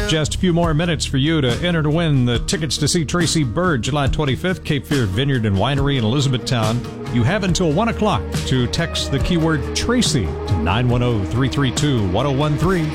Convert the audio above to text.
Just a few more minutes for you to enter to win the tickets to see Tracy Byrd July 25th, Cape Fear Vineyard and Winery in Elizabethtown. You have until 1 o'clock to text the keyword Tracy to 910-332-1013.